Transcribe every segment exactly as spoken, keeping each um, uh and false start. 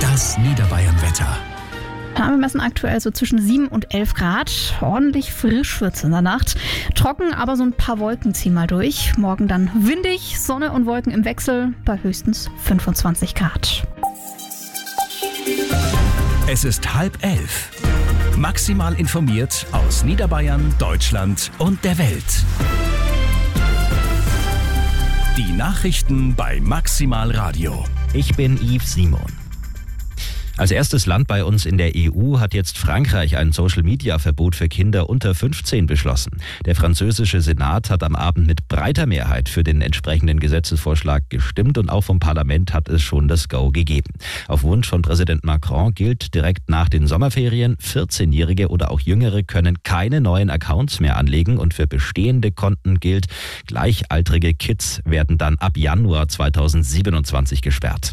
Das Niederbayern-Wetter. Wir messen aktuell so zwischen sieben und elf Grad. Ordentlich frisch wird's in der Nacht. Trocken, aber so ein paar Wolken ziehen mal durch. Morgen dann windig, Sonne und Wolken im Wechsel bei höchstens fünfundzwanzig Grad. Es ist halb elf. Maximal informiert aus Niederbayern, Deutschland und der Welt. Die Nachrichten bei Maximal Radio. Ich bin Yves Simon. Als erstes Land bei uns in der E U hat jetzt Frankreich ein Social-Media-Verbot für Kinder unter fünfzehn beschlossen. Der französische Senat hat am Abend mit breiter Mehrheit für den entsprechenden Gesetzesvorschlag gestimmt und auch vom Parlament hat es schon das Go gegeben. Auf Wunsch von Präsident Macron gilt direkt nach den Sommerferien, vierzehnjährige oder auch Jüngere können keine neuen Accounts mehr anlegen und für bestehende Konten gilt, gleichaltrige Kids werden dann ab Januar zweitausendsiebenundzwanzig gesperrt.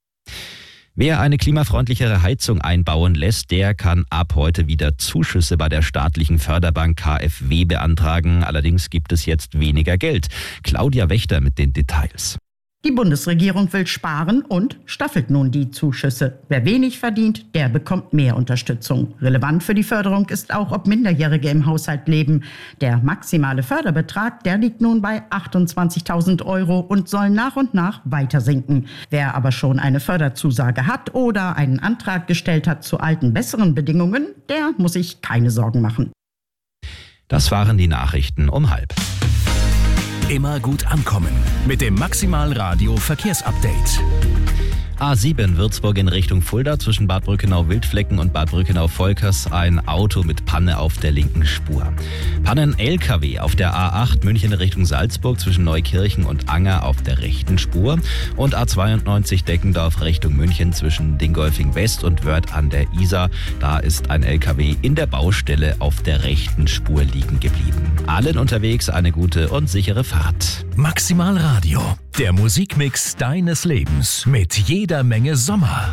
Wer eine klimafreundlichere Heizung einbauen lässt, der kann ab heute wieder Zuschüsse bei der staatlichen Förderbank K f W beantragen. Allerdings gibt es jetzt weniger Geld. Claudia Wächter mit den Details. Die Bundesregierung will sparen und staffelt nun die Zuschüsse. Wer wenig verdient, der bekommt mehr Unterstützung. Relevant für die Förderung ist auch, ob Minderjährige im Haushalt leben. Der maximale Förderbetrag, der liegt nun bei achtundzwanzigtausend Euro und soll nach und nach weiter sinken. Wer aber schon eine Förderzusage hat oder einen Antrag gestellt hat zu alten, besseren Bedingungen, der muss sich keine Sorgen machen. Das waren die Nachrichten um halb. Immer gut ankommen mit dem Maximal Radio Verkehrsupdate. A sieben Würzburg in Richtung Fulda zwischen Bad Brückenau-Wildflecken und Bad Brückenau-Volkers ein Auto mit Panne auf der linken Spur. Pannen-L K W auf der A acht München Richtung Salzburg zwischen Neukirchen und Anger auf der rechten Spur und A zweiundneunzig Deckendorf Richtung München zwischen Dingolfing West und Wörth an der Isar. Da ist ein L K W in der Baustelle auf der rechten Spur liegen geblieben. Allen unterwegs eine gute und sichere Fahrt. Maximal Radio, der Musikmix deines Lebens mit jeder Menge Sommer.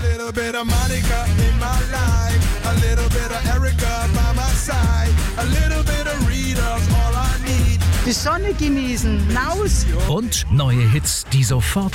Die Sonne genießen, raus! Und neue Hits, die sofort